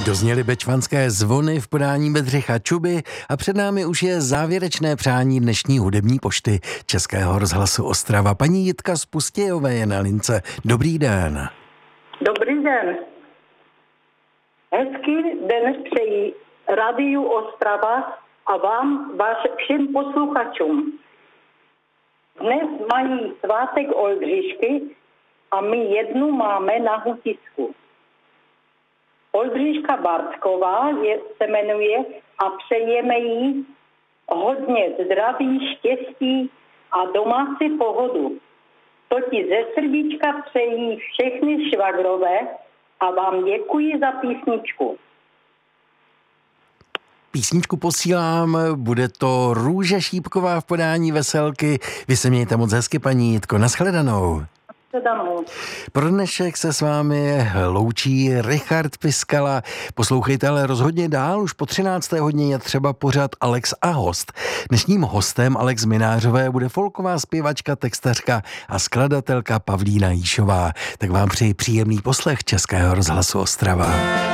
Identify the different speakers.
Speaker 1: Dozněly bečvanské zvony v podání Bedřicha Čuby a před námi už je závěrečné přání dnešní hudební pošty Českého rozhlasu Ostrava. Paní Jitka z Pustějové je na lince. Dobrý den.
Speaker 2: Dobrý den. Hezký den přeji Rádiu Ostrava a vám, všem posluchačům. Dnes mají svátek Oldřišky a my jednu máme na Hutisku. Oldřiška Bartková se jmenuje a přejeme jí hodně zdraví, štěstí a domácí pohodu. To ti ze srdíčka přejí všechny švagrové a vám děkuji za písničku.
Speaker 1: Písničku posílám, bude to Růže Šípková v podání Veselky. Vy se mějte moc hezky, paní Jitko, nashledanou. Pro dnešek se s vámi loučí Richard Piskala. Poslouchejte ale rozhodně dál, už po 13. hodině je třeba pořad Alex a host. Dnešním hostem Alex Minářové bude folková zpěvačka, textařka a skladatelka Pavlína Jíšová. Tak vám přeji příjemný poslech Českého rozhlasu Ostrava.